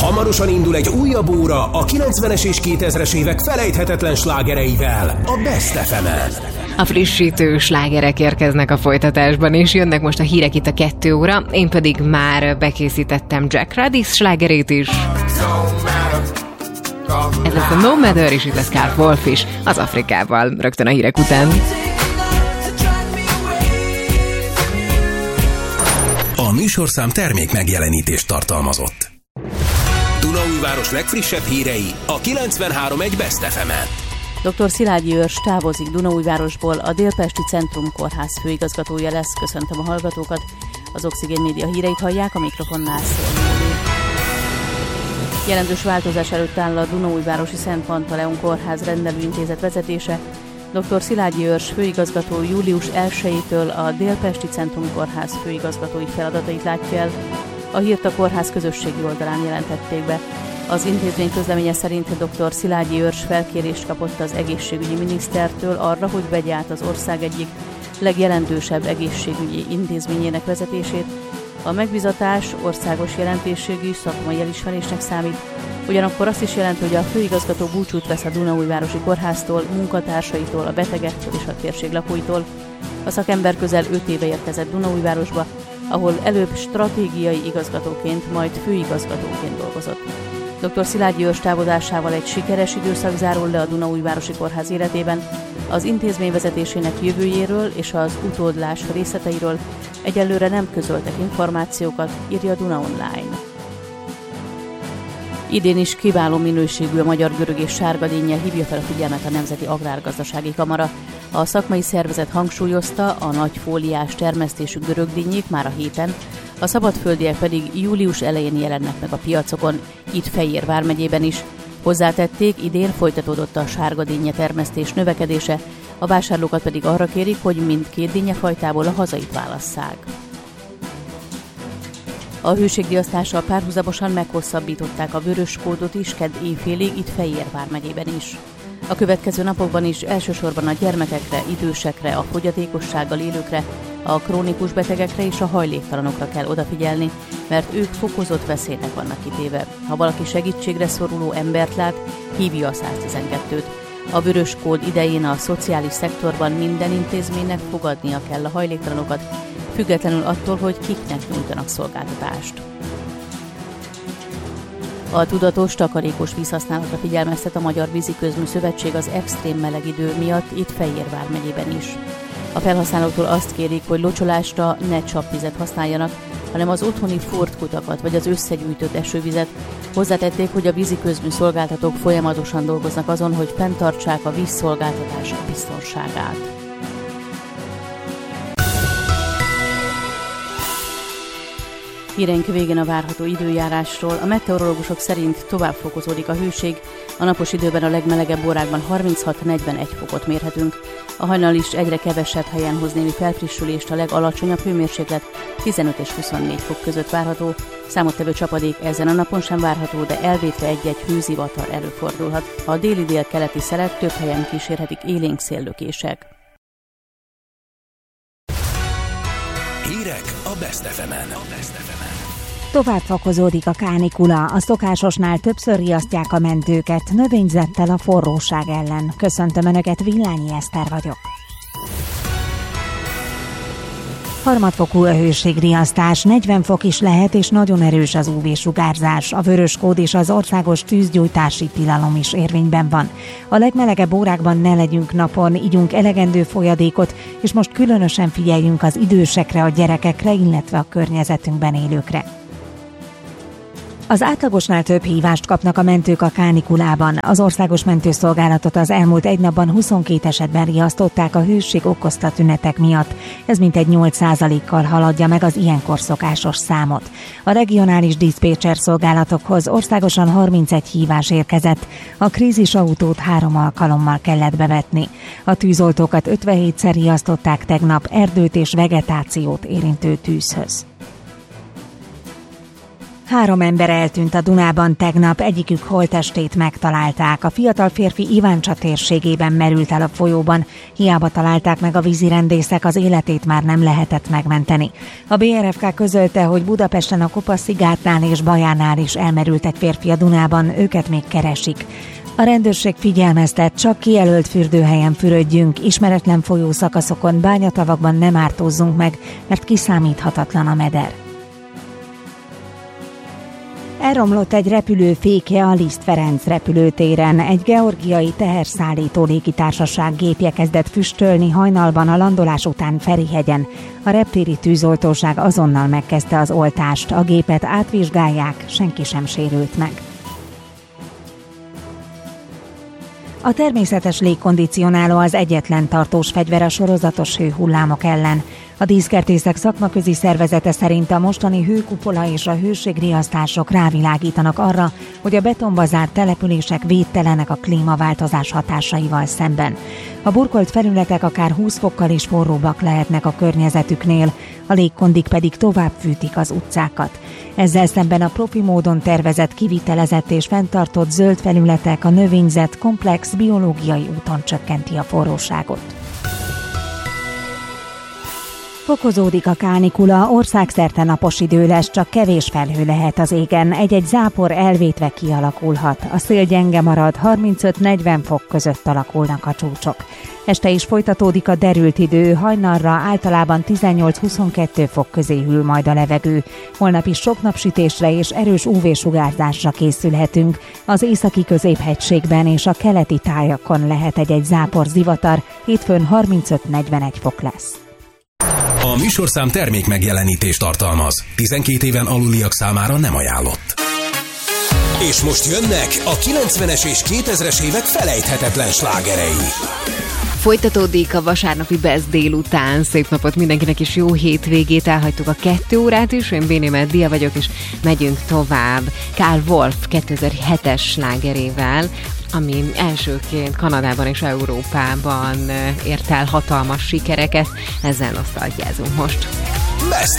Hamarosan indul egy újabb óra a 90-es és 2000-es évek felejthetetlen slágereivel a Best FM-en. A frissítő slágerek érkeznek a folytatásban, és jönnek most a hírek itt a 2 óra. Én pedig már bekészítettem Jack Radish slágerét is. Ez lesz a No Matter, és itt lesz Carl Wolf is az Afrikával, rögtön a hírek után. A műsorszám termék megjelenítést tartalmazott. Dunaújváros legfrissebb hírei a 93.1 Best FM-en. Dr. Szilágyi Őrs távozik Dunaújvárosból, a Délpesti Centrum Kórház főigazgatója lesz. Köszöntöm a hallgatókat. Az Oxigén Média híreit hallják, a mikrofonnál Szélmúli. Jelentős változás előtt áll a Dunaújvárosi Szent Pantaleon Kórház rendelőintézet vezetése. Dr. Szilágyi Őrs főigazgató július 1-től a Délpesti Centrum Kórház főigazgatói feladatait látja el. A hírt a kórház közösségi oldalán jelentették be. Az intézmény közleménye szerint dr. Szilágyi Őrs felkérést kapott az egészségügyi minisztertől arra, hogy vegye át az ország egyik legjelentősebb egészségügyi intézményének vezetését. A megbízatás országos jelentőségű szakmai elismerésnek számít, ugyanakkor azt is jelenti, hogy a főigazgató búcsút vesz a Dunaújvárosi Kórháztól, munkatársaitól, a betegektől és a térség lakóitól. A szakember közel 5 éve érkezett Dunaújvárosba, ahol előbb stratégiai igazgatóként, majd főigazgatóként dolgozott. Dr. Szilágyi Őrs távozásával egy sikeres időszak zárul le a Dunaújvárosi Kórház életében. Az intézmény vezetésének jövőjéről és az utódlás részleteiről egyelőre nem közöltek információkat, írja Duna Online. Idén is kiváló minőségű a magyar görög és sárgadénnyel hívja fel a figyelmet a Nemzeti Agrárgazdasági Kamara. A szakmai szervezet hangsúlyozta, a nagy fóliás termesztésű görögdínyék már a héten, a szabadföldiek pedig július elején jelennek meg a piacokon, itt Fejér vármegyében is. Hozzátették, idén folytatódott a sárgadénnye termesztés növekedése, a vásárlókat pedig arra kérik, hogy mindkét dinnyefajtából a hazait válasszák. A hőségriasztással párhuzamosan meghosszabbították a vörös kódot is kedd éjfélig itt Fejér vármegyében is. A következő napokban is elsősorban a gyermekekre, idősekre, a fogyatékossággal élőkre, a krónikus betegekre és a hajléktalanokra kell odafigyelni, mert ők fokozott veszélynek vannak kitéve. Ha valaki segítségre szoruló embert lát, hívja a 112-t. A vörös kód idején a szociális szektorban minden intézménynek fogadnia kell a hajléktalanokat, függetlenül attól, hogy kiknek nyújtanak szolgáltatást. A tudatos, takarékos vízhasználatra figyelmeztet a Magyar Víziközmű Szövetség az extrém meleg idő miatt itt Fejér vármegyében is. A felhasználóktól azt kérik, hogy locsolásra ne csapvizet használjanak, hanem az otthoni fortkutakat vagy az összegyűjtött esővizet. Hozzátették, hogy a víziközmű szolgáltatók folyamatosan dolgoznak azon, hogy fenntartsák a vízszolgáltatás biztonságát. Híreink végén a várható időjárásról. A meteorológusok szerint tovább fokozódik a hőség. A napos időben a legmelegebb órákban 36-41 fokot mérhetünk. A hajnal is egyre kevesebb helyen hoz némi felfrissülést, a legalacsonyabb hőmérséklet 15 és 24 fok között várható. Számottevő csapadék ezen a napon sem várható, de elvétve egy-egy hőzivatar előfordulhat. A déli-dél-keleti szelet több helyen kísérhetik élénk széllökések. Hírek a Best FM-en. Tovább fokozódik a kánikula, a szokásosnál többször riasztják a mentőket, növényzettel a forróság ellen. Köszöntöm Önöket, Villányi Eszter vagyok. Harmadfokú a hőségriasztás, 40 fok is lehet, és nagyon erős az UV-sugárzás. A vörös kód és az országos tűzgyújtási tilalom is érvényben van. A legmelegebb órákban ne legyünk napon, igyunk elegendő folyadékot, és most különösen figyeljünk az idősekre, a gyerekekre, illetve a környezetünkben élőkre. Az átlagosnál több hívást kapnak a mentők a kánikulában. Az Országos Mentőszolgálatot az elmúlt egy napban 22 esetben riasztották a hőség okozta tünetek miatt. Ez mintegy 8%-kal haladja meg az ilyenkor szokásos számot. A regionális diszpécser szolgálatokhoz országosan 31 hívás érkezett. A krízisautót 3 alkalommal kellett bevetni. A tűzoltókat 57-szer riasztották tegnap erdőt és vegetációt érintő tűzhöz. 3 ember eltűnt a Dunában tegnap, egyikük holttestét megtalálták. A fiatal férfi Iváncsa térségében merült el a folyóban. Hiába találták meg a vízirendészek, az életét már nem lehetett megmenteni. A BRFK közölte, hogy Budapesten a Kopaszigátnál és Bajánál is elmerült egy férfi a Dunában, őket még keresik. A rendőrség figyelmeztet, csak kijelölt fürdőhelyen fürödjünk, ismeretlen folyószakaszokon, bányatavakban nem ártózzunk meg, mert kiszámíthatatlan a meder. Elromlott egy repülő féke a Liszt Ferenc repülőtéren. Egy georgiai teherszállító légitársaság gépje kezdett füstölni hajnalban a landolás után Ferihegyen. A reptéri tűzoltóság azonnal megkezdte az oltást. A gépet átvizsgálják, senki sem sérült meg. A természetes légkondicionáló az egyetlen tartós fegyver a sorozatos hőhullámok ellen. A Díszkertészek szakmaközi szervezete szerint a mostani hőkupola és a hőségriasztások rávilágítanak arra, hogy a betonba zárt települések védtelenek a klímaváltozás hatásaival szemben. A burkolt felületek akár 20 fokkal is forróbbak lehetnek a környezetüknél, a légkondik pedig tovább fűtik az utcákat. Ezzel szemben a profi módon tervezett, kivitelezett és fenntartott zöld felületek, a növényzet komplex biológiai úton csökkenti a forróságot. Fokozódik a kánikula, országszerte napos idő lesz, csak kevés felhő lehet az égen, egy-egy zápor elvétve kialakulhat. A szél gyenge marad, 35-40 fok között alakulnak a csúcsok. Este is folytatódik a derült idő, hajnalra általában 18-22 fok közé hűl majd a levegő. Holnap is sok napsütésre és erős UV-sugárzásra készülhetünk. Az északi középhegységben és a keleti tájakon lehet egy-egy zápor zivatar, hétfőn 35-41 fok lesz. A műsorszám termék megjelenítést tartalmaz. 12 éven aluliak számára nem ajánlott. És most jönnek a 90-es és 2000-es évek felejthetetlen slágerei. Folytatódik a vasárnapi Best délután. Szép napot mindenkinek, és jó hétvégét. Elhagytuk a 2 órát is. Én Bénémet Dia vagyok, és megyünk tovább. Karl Wolf 2007-es slágerével, ami elsőként Kanadában és Európában ért el hatalmas sikereket. Ezzel nosztalgiázunk most. Best